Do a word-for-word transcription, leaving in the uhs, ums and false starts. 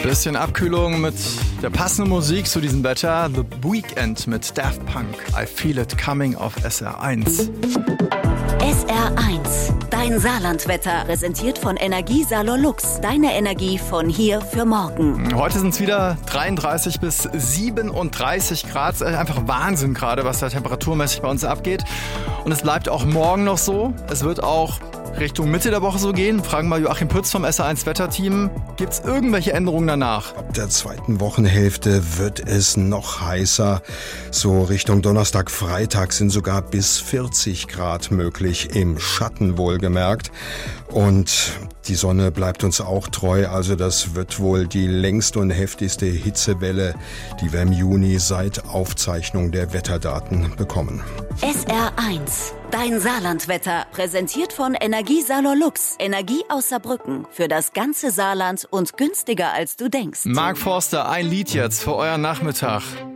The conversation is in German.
Bisschen Abkühlung mit der passenden Musik zu diesem Wetter. The Weekend mit Daft Punk. I Feel It Coming auf S R eins. S R eins. Dein Saarlandwetter. Präsentiert von Energiesalon Lux. Deine Energie von hier für morgen. Heute sind es wieder dreiunddreißig bis siebenunddreißig Grad. Einfach Wahnsinn gerade, was da temperaturmäßig bei uns abgeht. Und es bleibt auch morgen noch so. Es wird auch Richtung Mitte der Woche so gehen. Fragen mal Joachim Pütz vom S R eins Wetterteam. Gibt es irgendwelche Änderungen danach? Ab der zweiten Wochenhälfte wird es noch heißer. So Richtung Donnerstag, Freitag sind sogar bis vierzig Grad möglich, im Schatten wohlgemerkt. Und die Sonne bleibt uns auch treu, also das wird wohl die längste und heftigste Hitzewelle, die wir im Juni seit Aufzeichnung der Wetterdaten bekommen. S R eins. Dein Saarlandwetter. Präsentiert von Energiesalon Lux. Energie aus Saarbrücken. Für das ganze Saarland und günstiger als du denkst. Mark Forster, ein Lied jetzt für euren Nachmittag.